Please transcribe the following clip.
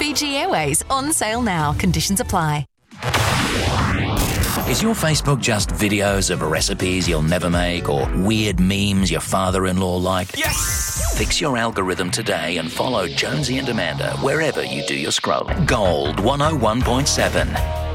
Fiji Airways, on sale now. Conditions apply. Is your Facebook just videos of recipes you'll never make or weird memes your father-in-law liked? Yes! Fix your algorithm today and follow Jonesy and Amanda wherever you do your scrolling. Gold 101.7.